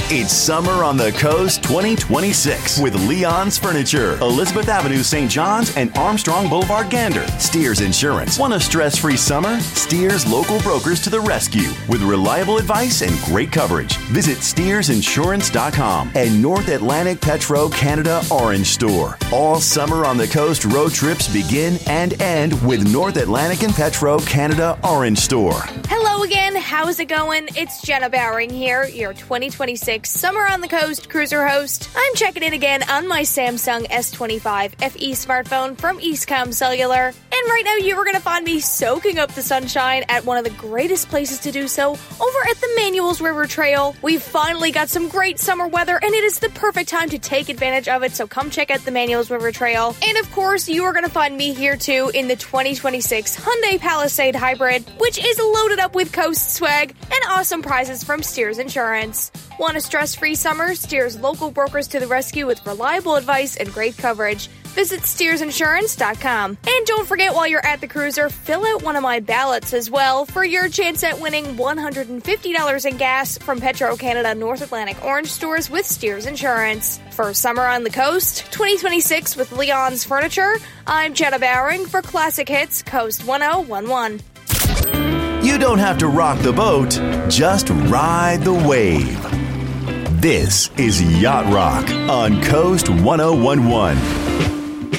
It's Summer on the Coast 2026 with Leon's Furniture, Elizabeth Avenue, St. John's, and Armstrong Boulevard, Gander. Steers Insurance. Want a stress-free summer? Steers local brokers to the rescue with reliable advice and great coverage. Visit SteersInsurance.com and North Atlantic Petro Canada Orange Store. All Summer on the Coast road trips begin and end with North Atlantic and Petro Canada Orange Store. Hello again. How's it going? It's Jenna Bowering here, your 2026 Summer on the Coast cruiser host. I'm checking in again on my Samsung S25 FE smartphone from Eastcom Cellular. And right now you are going to find me soaking up the sunshine at one of the greatest places to do so, over at the Manuals River Trail. We've finally got some great summer weather, and it is the perfect time to take advantage of it, so come check out the Manuals River Trail. And of course, you are going to find me here too in the 2026 Hyundai Palisade Hybrid, which is loaded up with Coast swag and awesome prizes from Steers Insurance. Want a stress-free summer? Steers local brokers to the rescue with reliable advice and great coverage. Visit SteersInsurance.com. And don't forget, while you're at the cruiser, fill out one of my ballots as well for your chance at winning $150 in gas from Petro Canada North Atlantic Orange Stores with Steers Insurance. For Summer on the Coast 2026 with Leon's Furniture, I'm Jenna Bowering for Classic Hits Coast 1011. You don't have to rock the boat, just ride the wave. This is Yacht Rock on Coast 1011.